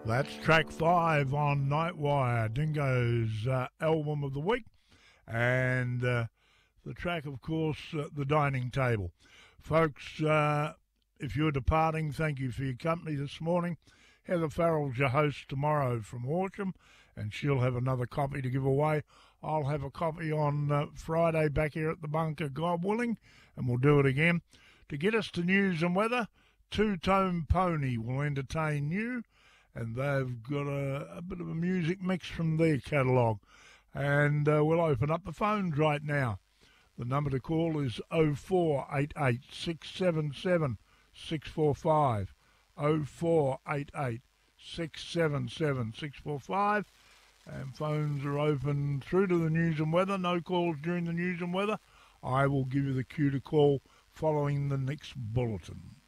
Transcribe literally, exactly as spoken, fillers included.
That's track five on Nightwire, Dingo's uh, album of the week. And uh, the track, of course, uh, The Dining Table. Folks, uh, if you're departing, thank you for your company this morning. Heather Farrell's your host tomorrow from Horsham, and she'll have another copy to give away. I'll have a copy on uh, Friday back here at the bunker, God willing, and we'll do it again. To get us to news and weather, Two Tone Pony will entertain you, and they've got a, a bit of a music mix from their catalogue. And uh, we'll open up the phones right now. The number to call is oh four eight eight, six seven seven, six four five, oh four eight eight, six seven seven, six four five. And phones are open through to the news and weather. No calls during the news and weather. I will give you the cue to call following the next bulletin.